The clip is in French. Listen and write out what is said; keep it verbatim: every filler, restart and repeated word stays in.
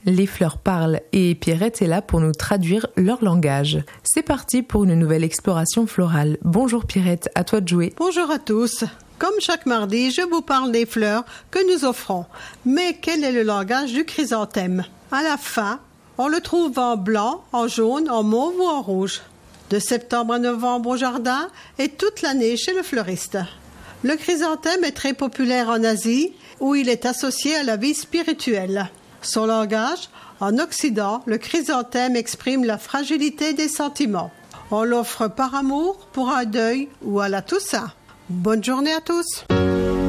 Les fleurs parlent et Pierrette est là pour nous traduire leur langage. C'est parti pour une nouvelle exploration florale. Bonjour Pierrette, à toi de jouer. Bonjour à tous. Comme chaque mardi, je vous parle des fleurs que nous offrons. Mais quel est le langage du chrysanthème? À la fin, on le trouve en blanc, en jaune, en mauve ou en rouge. De septembre à novembre au jardin et toute l'année chez le fleuriste. Le chrysanthème est très populaire en Asie, où il est associé à la vie spirituelle. Son langage, en Occident, le chrysanthème exprime la fragilité des sentiments. On l'offre par amour, pour un deuil ou à la Toussaint. Bonne journée à tous!